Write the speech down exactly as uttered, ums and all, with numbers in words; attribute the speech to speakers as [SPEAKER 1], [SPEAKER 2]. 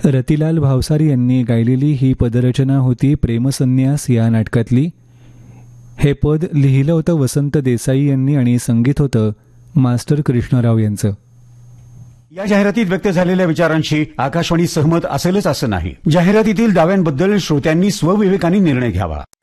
[SPEAKER 1] रतिलाल भावसार यांनी गायलेली ही पदरचना होती प्रेमसन्यास या नाटकातली. हे पद लिहिलं होतं वसंत देसाई यांनी आणि संगीत होतं मास्टर कृष्णराव यांचं.
[SPEAKER 2] या जाहिरातीत व्यक्त झालेल्या विचारांशी आकाशवाणी सहमत असेलच असं नाही. जाहिरातीतील दाव्यांबद्दल श्रोत्यांनी स्वविवेकाने निर्णय घ्यावा.